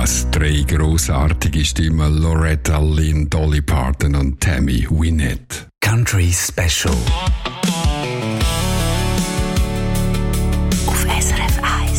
Was? 3 grossartige Stimmen: Loretta Lynn, Dolly Parton und Tammy Wynette. Country Special. Auf SRF 1.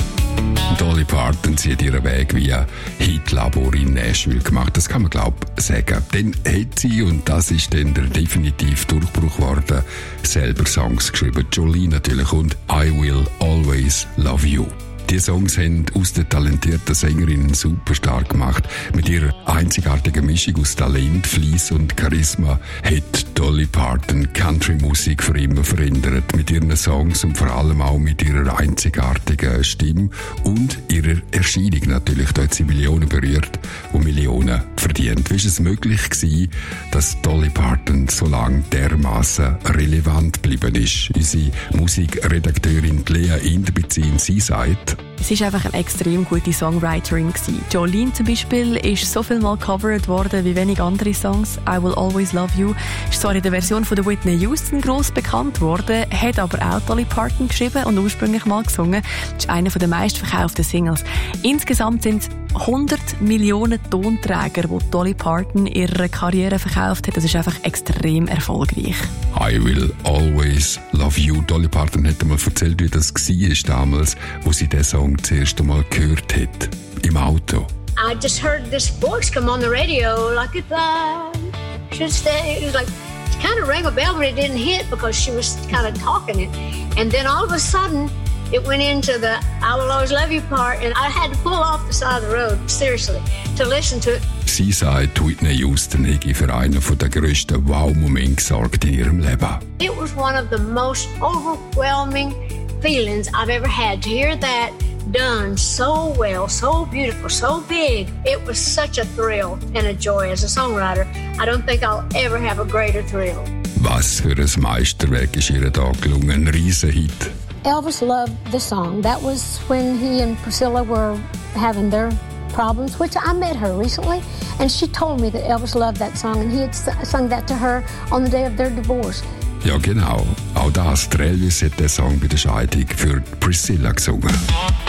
Dolly Parton zieht ihren Weg via Hitlabor in Nashville gemacht. Das kann man, sagen. Dann hat sie, und das ist dann der definitive Durchbruch geworden, selber Songs geschrieben. Jolene natürlich und I Will Always Love You. Die Songs haben aus der talentierten Sängerin super stark gemacht. Mit ihrer einzigartigen Mischung aus Talent, Fleiss und Charisma hat Dolly Parton Country-Musik für immer verändert. Mit ihren Songs und vor allem auch mit ihrer einzigartigen Stimme und ihrer Erscheinung natürlich. Da hat sie Millionen berührt und Millionen verdient. Wie ist es möglich gewesen, dass Dolly Parton so lange dermassen relevant geblieben ist? Unsere Musikredakteurin Lea Inderbezin, sie sagt: Es war einfach eine extrem gute Songwriterin. Jolene zum Beispiel ist so viel mal covered worden wie wenig andere Songs. I Will Always Love You ist zwar in der Version von der Whitney Houston gross bekannt worden, hat aber auch Dolly Parton geschrieben und ursprünglich mal gesungen. Das ist einer der meistverkauften Singles. Insgesamt sind es 100 Millionen Tonträger, die Dolly Parton in ihrer Karriere verkauft hat. Das ist einfach extrem erfolgreich. I Will Always Love You. Dolly Parton hat einmal erzählt, wie das war damals, wo sie diesen Song das erste Mal gehört hat. Im Auto. I just heard this voice come on the radio, like if I should stay. It was like, it kind of rang a bell, but it didn't hit because she was kind of talking it. And then all of a sudden, it went into the I Will Always Love You part, and I had to pull off the side of the road, seriously, to listen to it. Sie sagt, Whitney Houston hätte für einen der grössten Wow-Momente gesorgt in ihrem Leben. It was one of the most overwhelming feelings I've ever had. To hear that done so well, so beautiful, so big, it was such a thrill and a joy as a songwriter. I don't think I'll ever have a greater thrill. Was für ein Meisterwerk ist ihr da gelungen, ein Riesenhit. Elvis loved the song. That was when he and Priscilla were having their problems, which I met her recently, and she told me that Elvis loved that song, and he had sung that to her on the day of their divorce. Ja, genau. Auch das, Elvis hat den Song bei der Scheidung für Priscilla gesungen.